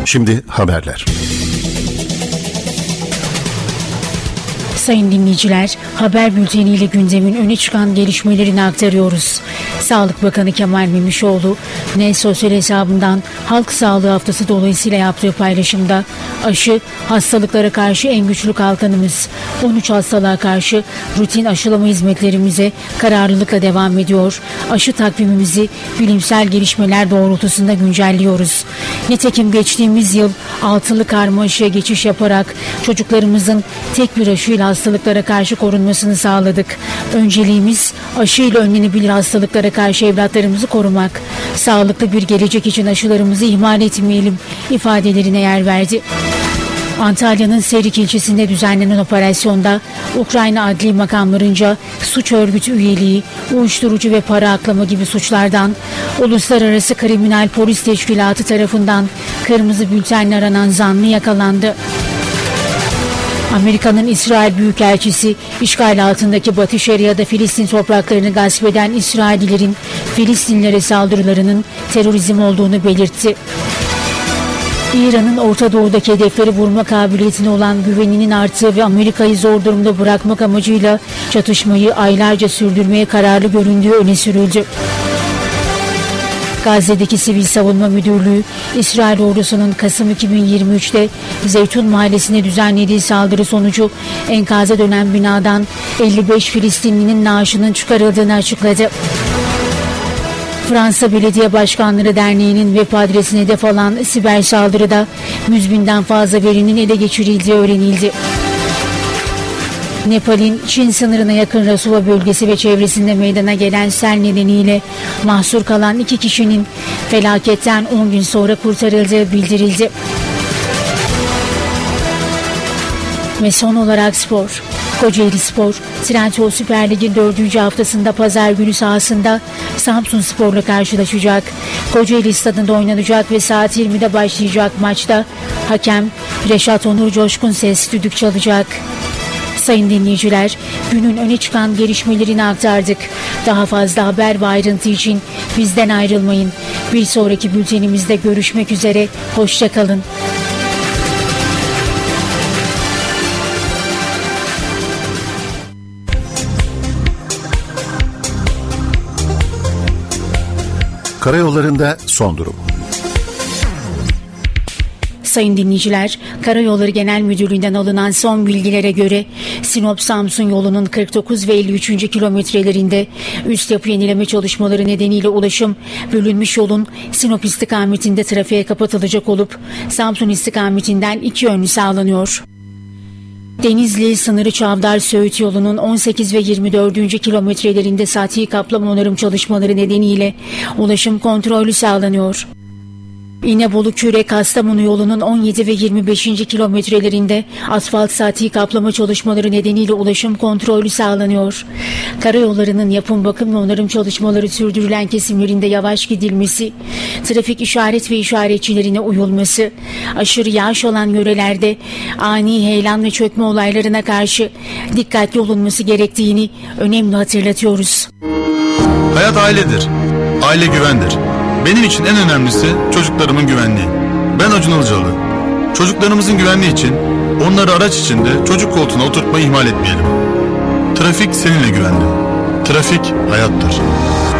Şimdi haberler. Sayın dinleyiciler, haber bülteniyle gündemin öne çıkan gelişmelerini aktarıyoruz. Sağlık Bakanı Kemal Memişoğlu, sosyal hesabından Halk Sağlığı Haftası dolayısıyla yaptığı paylaşımda aşı hastalıklara karşı en güçlü kalkanımız. 13 hastalığa karşı rutin aşılama hizmetlerimize kararlılıkla devam ediyor. Aşı takvimimizi bilimsel gelişmeler doğrultusunda güncelliyoruz. Nitekim geçtiğimiz yıl altılı karma aşıya geçiş yaparak çocuklarımızın tek bir aşıyla hastalıklara karşı korunmasını sağladık. Önceliğimiz aşıyla önlenebilir hastalıklara karşı evlatlarımızı korumak. Sağlıklı bir gelecek için aşılarımızı ihmal etmeyelim ifadelerine yer verdi. Antalya'nın Serik ilçesinde düzenlenen operasyonda Ukrayna adli makamlarınca suç örgütü üyeliği, uyuşturucu ve para aklama gibi suçlardan Uluslararası Kriminal Polis Teşkilatı tarafından kırmızı bültenle aranan zanlı yakalandı. Amerika'nın İsrail Büyükelçisi, işgal altındaki Batı Şeria'da Filistin topraklarını gasp eden İsraillilerin Filistinlilere saldırılarının terörizm olduğunu belirtti. İran'ın Orta Doğu'daki hedefleri vurma kabiliyetine olan güveninin arttığı ve Amerika'yı zor durumda bırakmak amacıyla çatışmayı aylarca sürdürmeye kararlı göründüğü öne sürüldü. Gazze'deki Sivil Savunma Müdürlüğü, İsrail ordusunun Kasım 2023'te Zeytun Mahallesi'ne düzenlediği saldırı sonucu enkaza dönen binadan 55 Filistinlinin naaşının çıkarıldığını açıkladı. Fransa Belediye Başkanları Derneği'nin web adresine hedef alan siber saldırıda 100.000'den fazla verinin ele geçirildiği öğrenildi. Nepal'in Çin sınırına yakın Rasuva bölgesi ve çevresinde meydana gelen sel nedeniyle mahsur kalan 2 kişinin felaketten 10 gün sonra kurtarıldığı bildirildi. Ve son olarak spor. Kocaeli Spor, Trendyol Süper Lig'in 4. haftasında pazar günü sahasında Samsunspor'la karşılaşacak. Kocaeli Stadı'nda oynanacak ve saat 20'de başlayacak maçta hakem Reşat Onur Coşkun ses düdük çalacak. Sayın dinleyiciler, günün öne çıkan gelişmelerini aktardık. Daha fazla haber ve ayrıntı için bizden ayrılmayın. Bir sonraki bültenimizde görüşmek üzere, hoşça kalın. Karayollarında son durum. Sayın dinleyiciler, Karayolları Genel Müdürlüğü'nden alınan son bilgilere göre Sinop-Samsun yolunun 49 ve 53. kilometrelerinde üst yapı yenileme çalışmaları nedeniyle ulaşım bölünmüş yolun Sinop istikametinde trafiğe kapatılacak olup Samsun istikametinden iki yönlü sağlanıyor. Denizli sınırı Çavdar-Söğüt yolunun 18 ve 24. kilometrelerinde sati kaplama onarım çalışmaları nedeniyle ulaşım kontrollü sağlanıyor. İnebolu-Kürek-Kastamonu yolunun 17 ve 25. kilometrelerinde asfalt sati kaplama çalışmaları nedeniyle ulaşım kontrollü sağlanıyor. Karayollarının yapım, bakım ve onarım çalışmaları sürdürülen kesimlerinde yavaş gidilmesi, trafik işaret ve işaretçilerine uyulması, aşırı yağış olan yörelerde ani heyelan ve çökme olaylarına karşı dikkatli olunması gerektiğini önemli hatırlatıyoruz. Hayat ailedir. Aile güvendir. Benim için en önemlisi çocuklarımın güvenliği. Ben Acun Ilıcalı. Çocuklarımızın güvenliği için onları araç içinde çocuk koltuğuna oturtmayı ihmal etmeyelim. Trafik seninle güvenli. Trafik hayattır.